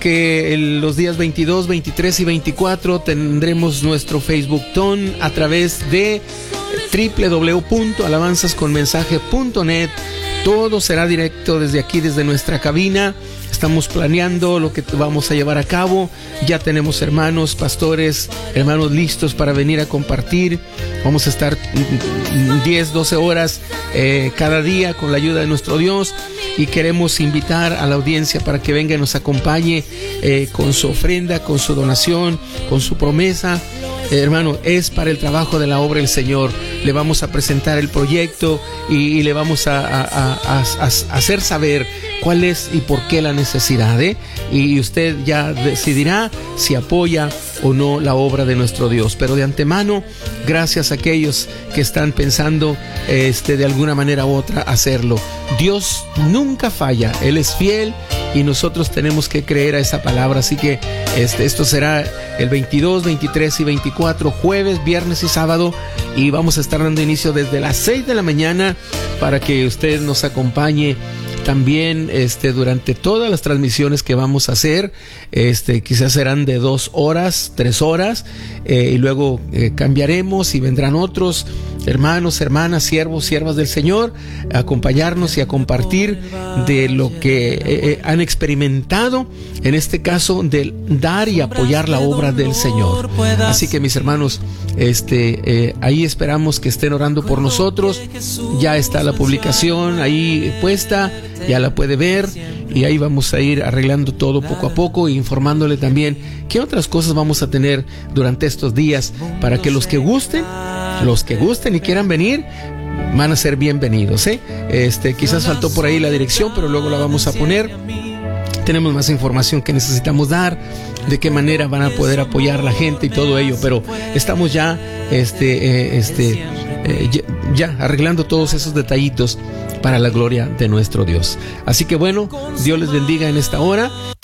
que los días 22, 23 y 24 tendremos nuestro Facebook-ton a través de www.alabanzasconmensaje.net. Todo será directo desde aquí, desde nuestra cabina. Estamos planeando lo que vamos a llevar a cabo. Ya tenemos hermanos, pastores, hermanos listos para venir a compartir. Vamos a estar 10, 12 horas cada día con la ayuda de nuestro Dios. Y queremos invitar a la audiencia para que venga y nos acompañe con su ofrenda, con su donación, con su promesa. Hermano, es para el trabajo de la obra del Señor. Le vamos a presentar el proyecto y le vamos a hacer saber cuál es y por qué la necesidad, y usted ya decidirá si apoya o no la obra de nuestro Dios. Pero de antemano, gracias a aquellos que están pensando de alguna manera u otra hacerlo. Dios nunca falla, Él es fiel y nosotros tenemos que creer a esa palabra. Así que esto será el 22, 23 y 24, jueves, viernes y sábado, y vamos a estar dando inicio desde las 6 de la mañana para que usted nos acompañe también durante todas las transmisiones que vamos a hacer. Quizás serán de 2 horas, 3 horas, y luego cambiaremos y vendrán otros hermanos, hermanas, siervos, siervas del Señor a acompañarnos y a compartir de lo que han experimentado, en este caso del dar y apoyar la obra del Señor. Así que mis hermanos, ahí esperamos que estén orando por nosotros. Ya está la publicación ahí puesta, ya la puede ver, y ahí vamos a ir arreglando todo poco a poco e informándole también qué otras cosas vamos a tener durante estos días para que los que gusten y quieran venir van a ser bienvenidos. Quizás faltó por ahí la dirección, pero luego la vamos a poner. Tenemos más información que necesitamos dar, de qué manera van a poder apoyar a la gente y todo ello, pero estamos ya ya arreglando todos esos detallitos para la gloria de nuestro Dios. Así que bueno, Dios les bendiga en esta hora.